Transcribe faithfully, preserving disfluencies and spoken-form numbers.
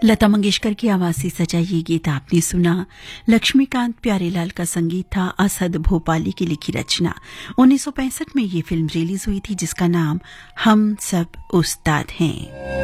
लता मंगेशकर की आवाज से सजा ये गीत आपने सुना। लक्ष्मीकांत प्यारेलाल का संगीत था, असद भोपाली की लिखी रचना। उन्नीस सौ पैंसठ में ये फिल्म रिलीज हुई थी जिसका नाम हम सब उस्ताद हैं।